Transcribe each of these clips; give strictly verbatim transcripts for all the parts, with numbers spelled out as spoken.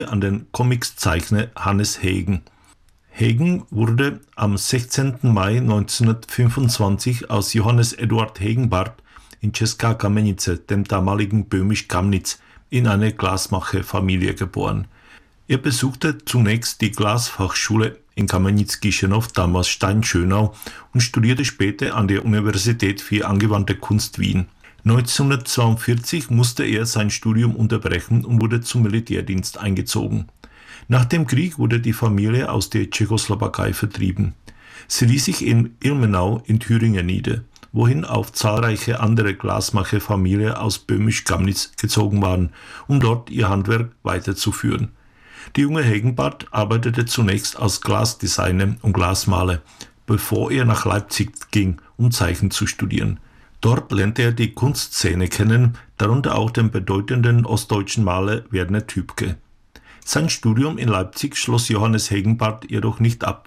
an den Comicszeichner Hannes Hagen. Hagen wurde am sechzehnten Mai neunzehnhundertfünfundzwanzig aus Johannes Eduard Hegenbarth in Česká Kamenice, dem damaligen Böhmisch Kamnitz, in eine Glasmacherfamilie geboren. Er besuchte zunächst die Glasfachschule in Kamenitz-Gischenow, damals Steinschönau, und studierte später an der Universität für angewandte Kunst Wien. neunzehnhundertzweiundvierzig musste er sein Studium unterbrechen und wurde zum Militärdienst eingezogen. Nach dem Krieg wurde die Familie aus der Tschechoslowakei vertrieben. Sie ließ sich in Ilmenau in Thüringen nieder, wohin auch zahlreiche andere Glasmacherfamilien aus Böhmisch-Kamnitz gezogen waren, um dort ihr Handwerk weiterzuführen. Der junge Hegenbarth arbeitete zunächst als Glasdesigner und Glasmaler, bevor er nach Leipzig ging, um Zeichnen zu studieren. Dort lernte er die Kunstszene kennen, darunter auch den bedeutenden ostdeutschen Maler Werner Tübke. Sein Studium in Leipzig schloss Johannes Hegenbarth jedoch nicht ab.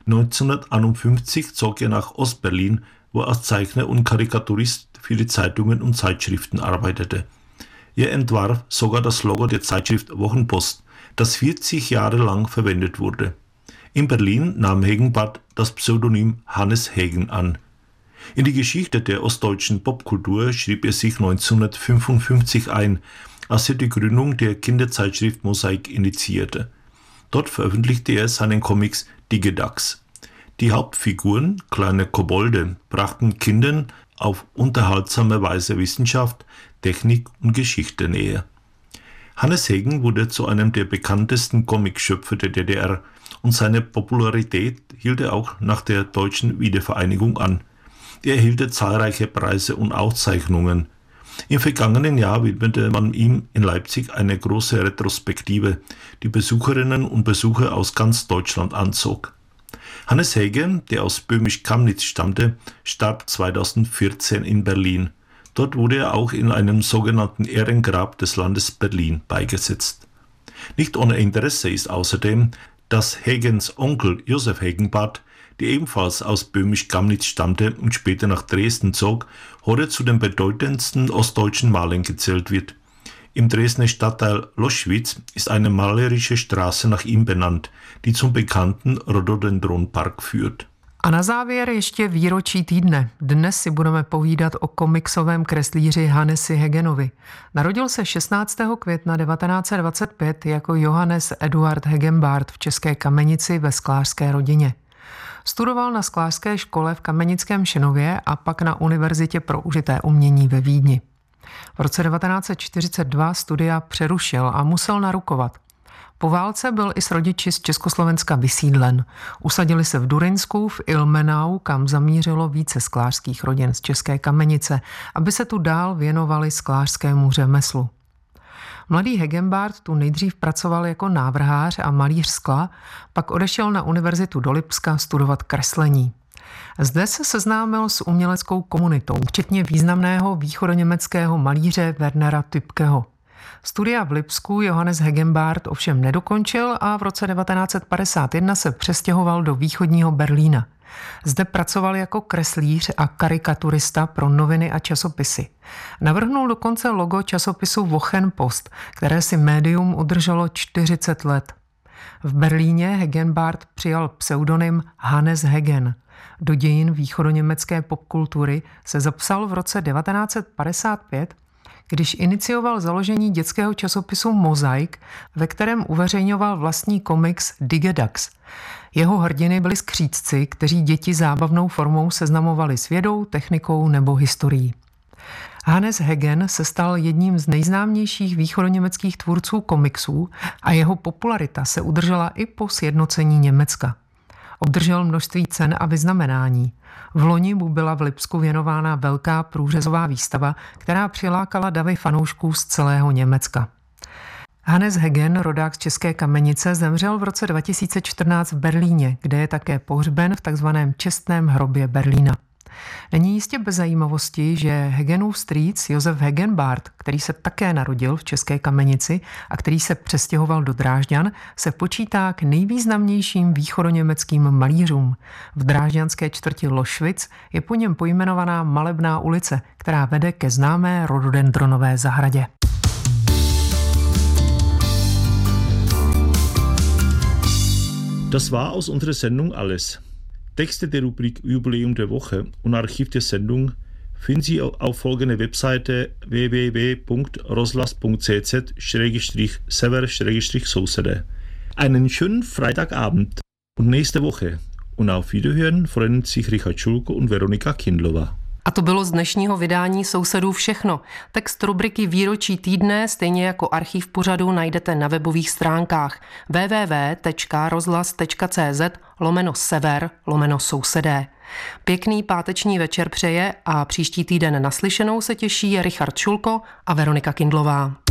neunzehnhunderteinundfünfzig zog er nach Ostberlin, wo er als Zeichner und Karikaturist für die Zeitungen und Zeitschriften arbeitete. Er entwarf sogar das Logo der Zeitschrift Wochenpost, das vierzig Jahre lang verwendet wurde. In Berlin nahm Hegenbarth das Pseudonym Hannes Hagen an. In die Geschichte der ostdeutschen Popkultur schrieb er sich neunzehnhundertfünfundfünfzig ein, als er die Gründung der Kinderzeitschrift Mosaik initiierte. Dort veröffentlichte er seinen Comics Digedax. Die Hauptfiguren, kleine Kobolde, brachten Kindern auf unterhaltsame Weise Wissenschaft, Technik und Geschichte näher. Hannes Hagen wurde zu einem der bekanntesten Comicschöpfer der D D R und seine Popularität hielt er auch nach der deutschen Wiedervereinigung an. Er erhielt zahlreiche Preise und Auszeichnungen. Im vergangenen Jahr widmete man ihm in Leipzig eine große Retrospektive, die Besucherinnen und Besucher aus ganz Deutschland anzog. Hannes Hagen, der aus Böhmisch-Kamnitz stammte, starb zweitausendvierzehn in Berlin. Dort wurde er auch in einem sogenannten Ehrengrab des Landes Berlin beigesetzt. Nicht ohne Interesse ist außerdem, dass Hagens Onkel Josef Hegenbarth, der ebenfalls aus Böhmisch-Kamnitz stammte und später nach Dresden zog, heute zu den bedeutendsten ostdeutschen Malern gezählt wird. Im Dresdner Stadtteil Loschwitz ist eine malerische Straße nach ihm benannt, die zum bekannten Rhododendronpark führt. A na závěr ještě výročí týdne. Dnes si budeme povídat o komiksovém kreslíři Hannesi Hagenovi. Narodil se šestnáctého května devatenáct set dvacet pět jako Johannes Eduard Hegenbarth v České Kamenici ve sklářské rodině. Studoval na sklářské škole v Kamenickém Šinově a pak na Univerzitě pro užité umění ve Vídni. V roce devatenáct set čtyřicet dva studia přerušil a musel narukovat. Po válce byl i s rodiči z Československa vysídlen. Usadili se v Durinsku, v Ilmenau, kam zamířilo více sklářských rodin z České Kamenice, aby se tu dál věnovali sklářskému řemeslu. Mladý Hegenbarth tu nejdřív pracoval jako návrhář a malíř skla, pak odešel na univerzitu do Lipska studovat kreslení. Zde se seznámil s uměleckou komunitou, včetně významného východoněmeckého malíře Wernera Tübkeho. Studia v Lipsku Johannes Hegenbarth ovšem nedokončil a v roce devatenáct set padesát jedna se přestěhoval do východního Berlína. Zde pracoval jako kreslíř a karikaturista pro noviny a časopisy. Navrhnul dokonce logo časopisu Wochenpost, které si médium udrželo čtyřicet let. V Berlíně Hegenbarth přijal pseudonym Hannes Hagen. Do dějin východoněmecké popkultury se zapsal v roce devatenáct set padesát pět, když inicioval založení dětského časopisu Mosaik, ve kterém uveřejňoval vlastní komiks Digedax. Jeho hrdiny byli skřídci, kteří děti zábavnou formou seznamovali s vědou, technikou nebo historií. Hannes Hagen se stal jedním z nejznámějších východoněmeckých tvůrců komiksů a jeho popularita se udržela i po sjednocení Německa. Obdržel množství cen a vyznamenání. V loni mu byla v Lipsku věnována velká průřezová výstava, která přilákala davy fanoušků z celého Německa. Hannes Hagen, rodák z České Kamenice, zemřel v roce dva tisíce čtrnáct v Berlíně, kde je také pohřben v takzvaném čestném hrobě Berlína. Není jistě bez zajímavosti, že Hagenův strýc Josef Hegenbarth, který se také narodil v České Kamenici a který se přestěhoval do Drážďan, se počítá k nejvýznamnějším východoněmeckým malířům. V drážďanské čtvrti Loschwitz je po něm pojmenovaná Malebná ulice, která vede ke známé rhododendronové zahradě. Das war aus unserer Sendung alles. Texte der Rubrik Jubiläum der Woche und Archiv der Sendung finden Sie auf folgender Webseite w w w punkt rozhlas punkt c z sever sousede. Einen schönen Freitagabend und nächste Woche. Und auf Wiederhören freuen sich Richard Schulko und Veronika Kindlová. A to bylo z dnešního vydání Sousedů všechno. Text rubriky Výročí týdne, stejně jako archiv pořadu, najdete na webových stránkách w w w tečka rozhlas tečka c z lomeno sever lomeno sousedé. Pěkný páteční večer přeje a příští týden naslyšenou se těší Richard Šulko a Veronika Kindlová.